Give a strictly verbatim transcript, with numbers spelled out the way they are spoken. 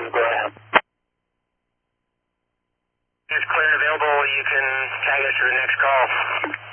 go ahead. Is clear and available. You can tag us for the next call.